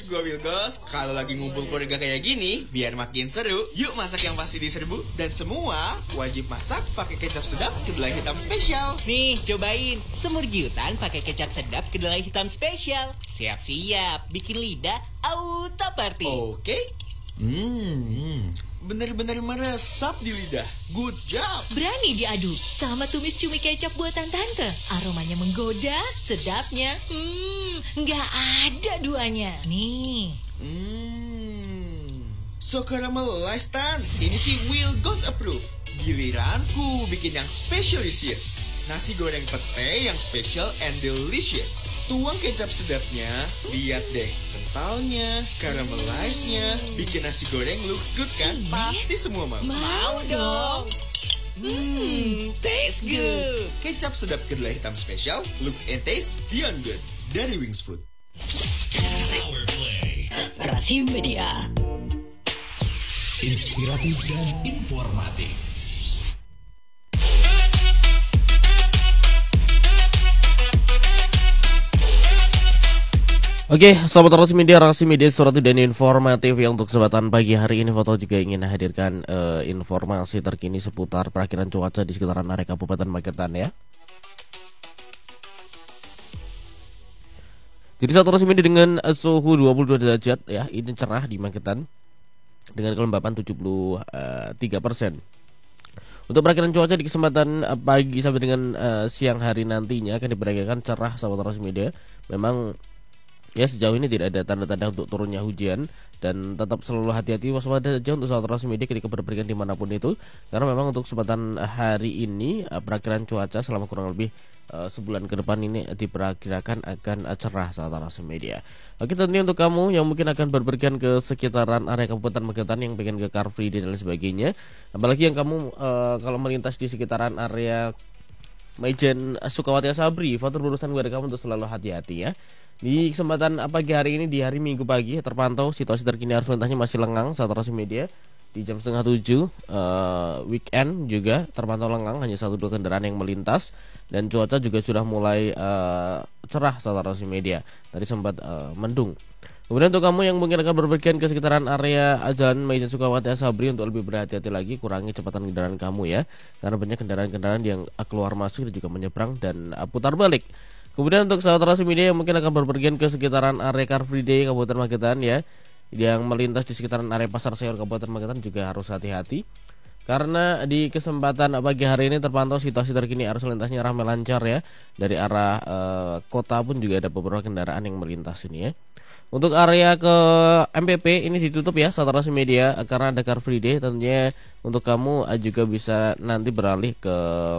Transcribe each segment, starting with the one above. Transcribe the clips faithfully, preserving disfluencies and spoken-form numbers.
Gua Wilgos. Kalau lagi ngumpul keluarga kayak gini, biar makin seru, yuk masak yang pasti diserbu. Dan semua wajib masak pakai kecap sedap kedelai hitam spesial. Nih, cobain semur giutan pakai kecap sedap kedelai hitam spesial. Siap-siap, bikin lidah auto party. Oke. Hmm, bener-bener meresap di lidah. Good job. Berani diadu sama tumis cumi kecap buatan tante. Aromanya menggoda, sedapnya, hmm, nggak ada duanya. Nih. Hmm, so caramelized Tan. Ini sih Wilgos approve. Giliranku bikin yang specialisious. Nasi goreng pete yang special and delicious. Tuang kecap sedapnya, lihat deh kentalnya, caramelized-nya, bikin nasi goreng looks good kan? Pasti semua mau. Mau dong. Hmm, taste good. Kecap sedap kedelai hitam spesial, looks and taste beyond good. Dari Wings Food. Power Play. Rasi Media. Inspiratif dan informatif. Oke, sahabat Rasi Media, Rasi Media surat dan informatif yang untuk kesempatan pagi hari ini Foto juga ingin hadirkan uh, informasi terkini seputar perakhiran cuaca di sekitaran area Kabupaten Magetan ya. Jadi sahabat Rasi Media dengan uh, suhu dua puluh dua derajat ya, ini cerah di Magetan dengan kelembapan tujuh puluh tiga persen. Untuk perakhiran cuaca di kesempatan uh, pagi sampai dengan uh, siang hari nantinya akan diperkirakan cerah sahabat Rasi Media. Memang ya sejauh ini tidak ada tanda-tanda untuk turunnya hujan dan tetap selalu hati-hati waspada saja untuk sahabat Rasi Media ketika berpergian dimanapun itu, karena memang untuk kesempatan hari ini perakhiran cuaca selama kurang lebih uh, sebulan ke depan ini diperkirakan akan uh, cerah sahabat Rasi Media. Oke, tentunya untuk kamu yang mungkin akan berpergian ke sekitaran area Kabupaten Magetan yang pengen ke Car Free Day dan lain sebagainya, apalagi yang kamu uh, kalau melintas di sekitaran area Maijen Sukawati Asabri, faktor berurusan gue kamu untuk selalu hati-hati ya. Di kesempatan pagi hari ini, di hari Minggu pagi terpantau situasi terkini arus lintasnya masih lengang saat Rasi Media. Di jam setengah tujuh uh, weekend juga terpantau lengang, hanya satu dua kendaraan yang melintas. Dan cuaca juga sudah mulai uh, cerah saat Rasi Media. Tadi sempat uh, mendung. Kemudian untuk kamu yang mungkin akan berpergian ke sekitaran area Jalan Maijen Sukawati Asabri, untuk lebih berhati-hati lagi, kurangi kecepatan kendaraan kamu ya, karena banyak kendaraan-kendaraan yang keluar masuk dan juga menyeberang dan uh, putar balik. Kemudian untuk sahabat Rasi Media yang mungkin akan berpergian ke sekitaran area Car Free Day Kabupaten Magetan ya, yang melintas di sekitaran area Pasar Sayur Kabupaten Magetan juga harus hati-hati, karena di kesempatan pagi hari ini terpantau situasi terkini arus lintasnya ramai lancar ya. Dari arah e, kota pun juga ada beberapa kendaraan yang melintas ini ya. Untuk area ke M P P ini ditutup ya sahabat Rasi Media karena ada Car Free Day. Tentunya untuk kamu juga bisa nanti beralih ke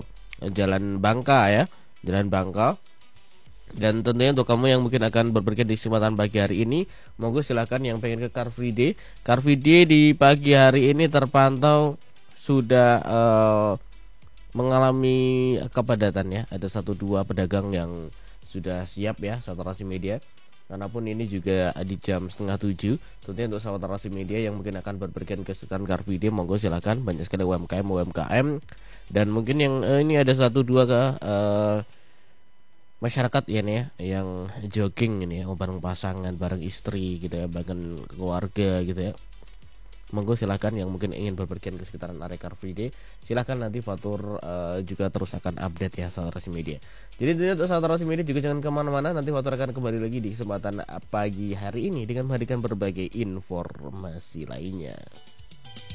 Jalan Bangka ya, Jalan Bangka. Dan tentunya untuk kamu yang mungkin akan berpergian di kesempatan pagi hari ini, monggo silakan yang pengen ke Car Free Day. Car Free Day di pagi hari ini terpantau sudah uh, mengalami kepadatan ya. Ada satu dua pedagang yang sudah siap ya sahabat Rasi Media. Karena pun ini juga di jam setengah tujuh. Tentunya untuk sahabat Rasi Media yang mungkin akan berpergian ke sekitaran Car Free Day, monggo silakan, banyak sekali U M K M U M K M. Dan mungkin yang uh, ini ada satu dua ke uh, masyarakat ya nih ya, yang jogging ini ya, bareng pasangan, bareng istri gitu ya, bahkan keluarga gitu ya. Monggo silakan yang mungkin ingin berpergian ke sekitaran area Car Free Day, silakan nanti Fatur uh, juga terus akan update ya sahabat Rasi Media. Jadi untuk sahabat Rasi Media juga jangan kemana-mana, nanti Fatur akan kembali lagi di kesempatan pagi hari ini dengan menghadirkan berbagai informasi lainnya.